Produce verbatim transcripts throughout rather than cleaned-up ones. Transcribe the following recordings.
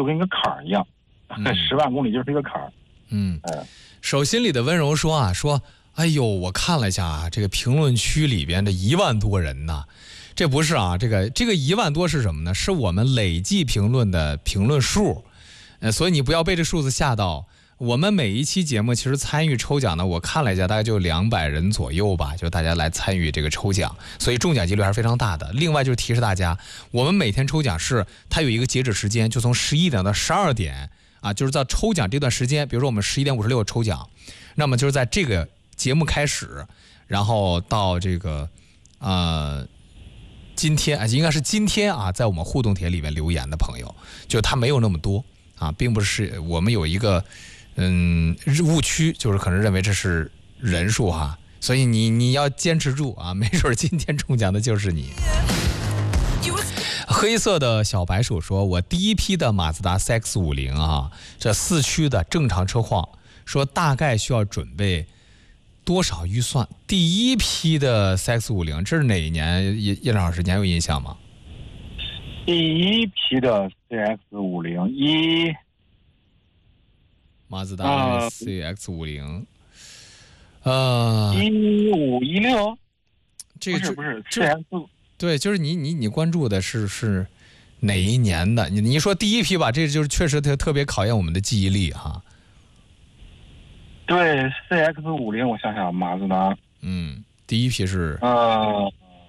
就跟一个坎儿一样，十、嗯、万公里就是一个坎儿。 嗯，呃、手心里的温柔说啊，说，哎呦，我看了一下啊，这个评论区里边的一万多人呐，这不是啊，这个这个一万多是什么呢？是我们累计评论的评论数，呃，所以你不要被这数字吓到。我们每一期节目其实参与抽奖呢，我看了一下，大概就两百人左右吧，就大家来参与这个抽奖，所以中奖几率还是非常大的。另外就是提示大家，我们每天抽奖是它有一个截止时间，就从十一点到十二点啊，就是在抽奖这段时间，比如说我们十一点五十六抽奖，那么就是在这个节目开始，然后到这个呃今天啊，应该是今天啊，在我们互动帖里面留言的朋友，就他没有那么多啊，并不是我们有一个。嗯，误区就是可能认为这是人数哈，所以你你要坚持住啊，没准今天中奖的就是你。黑色的小白鼠说，我第一批的马自达 C X 五十 啊，这四驱的正常车况，说大概需要准备多少预算？第一批的 C X 五十 这是哪一年？叶叶老师，你还有印象吗？ 第一批的 C X 五十一。 马自达 C X 五十，呃， 一五一六， 这个不是 C X， 对，就是你你你关注的是是哪一年的？你你说第一批吧，这就是确实特特别考验我们的记忆力哈。 对 ，C X 五十，我想想，马自达， 嗯，第一批是呃，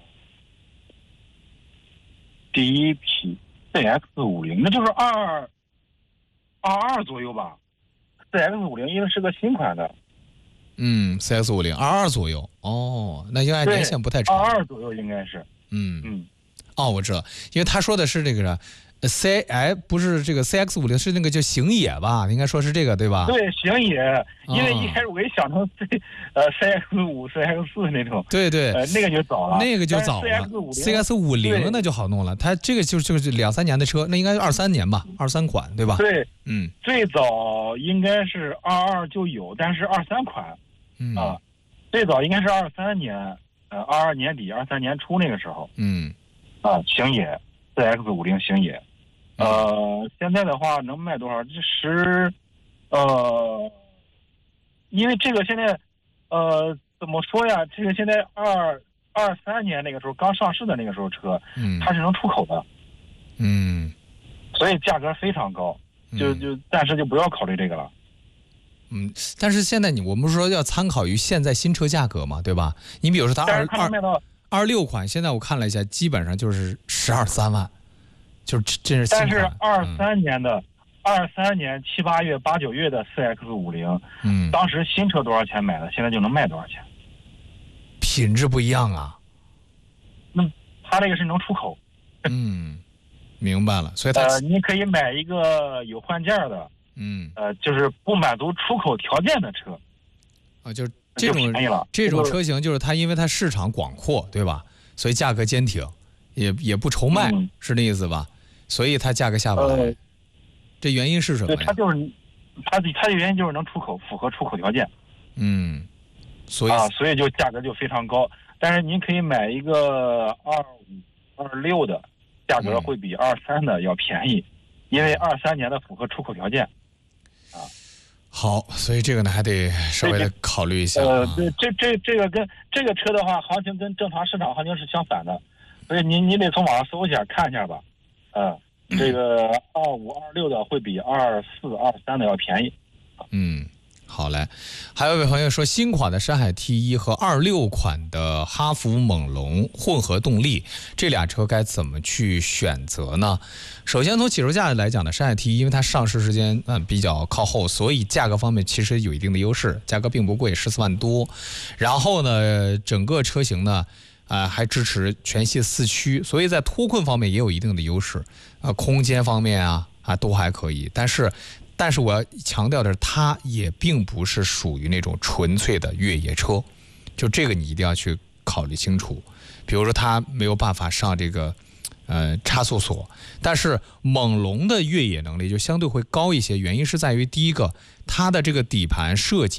第一批 C X 五十，那就是二二二左右吧。C X 五十因为是个新款的， 嗯 ，C X 五十二二左右，哦，那应该年限不太长， 二二左右应该是， 嗯嗯， 哦，我知道，因为他说的是这个 C， 哎，不是这个 C X 五十，是那个叫星野吧？应该说是这个对吧？ 对，星野，因为一开始我一想成 C，、哦、呃 C X 五、C X 四那种， 对对， 呃，那个就早了， 那个就早了 ，C X 五十那就好弄了，它这个就就是两三年的车，那应该是二三年吧，二三款对吧？ 对， 嗯， 最早应该是二二就有，但是二三款， 嗯啊，最早应该是二三年，呃，二二年底、二三年初那个时候， 嗯， 啊，星野 C X 五十星野。呃，现在的话能卖多少？这十，呃，因为这个现在，呃，怎么说呀？这个现在二二三年那个时候刚上市的那个时候车， 嗯， 它是能出口的， 嗯， 所以价格非常高，就就暂时就不要考虑这个了。 嗯，但是现在你我们说要参考于现在新车价格嘛，对吧？你比如说它二二二六款，现在我看了一下，基本上就是十二三万。就是这是新款， 但是二三年的二三、嗯、年七八月八九月的 C X 五十， 嗯， 当时新车多少钱买的，现在就能卖多少钱， 品质不一样啊。 那它这个是能出口， 嗯，明白了，所以它呃，你可以买一个有换件的， 嗯， 呃，就是不满足出口条件的车， 啊，就是这种这种车型，就是它因为它市场广阔，对吧？所以价格坚挺，也也不愁卖，嗯、是那意思吧？所以它价格下不来，呃、这原因是什么呀？ 对，它就是它它的原因就是能出口，符合出口条件。 嗯，所以啊，所以就价格就非常高。但是您可以买一个二五、二六的，价格会比二三的要便宜，嗯、因为二三年的符合出口条件。啊， 好，所以这个呢还得稍微的考虑一下。 呃，对，这这这个跟这个车的话，行情跟正常市场行情是相反的，所以你你得从网上搜一下看一下吧。呃，这个二五二六的会比二四二三的要便宜。 嗯，好嘞。还有一位朋友说，新款的山海 T 一和二六款的哈弗猛龙混合动力，这俩车该怎么去选择呢？首先从起售价来讲呢，山海 T 一因为它上市时间嗯比较靠后，所以价格方面其实有一定的优势，价格并不贵，十四万多。然后呢，整个车型呢。啊、呃，还支持全系四驱，所以在脱困方面也有一定的优势，啊、呃，空间方面啊啊都还可以。但是，但是我要强调的是，它也并不是属于那种纯粹的越野车，就这个你一定要去考虑清楚。比如说，它没有办法上这个呃差速锁，但是猛龙的越野能力就相对会高一些，原因是在于第一个，它的这个底盘设计。